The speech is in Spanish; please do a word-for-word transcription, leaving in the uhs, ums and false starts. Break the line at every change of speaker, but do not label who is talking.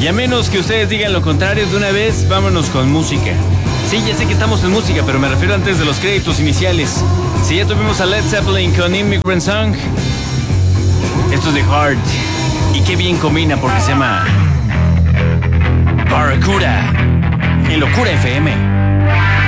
Y a menos que ustedes digan lo contrario de una vez, vámonos con música. Sí, ya sé que estamos en música, pero me refiero antes de los créditos iniciales. Si ya tuvimos a Led Zeppelin con Immigrant Song, esto es de Heart. Y qué bien combina porque se llama Barracuda en Locura F M.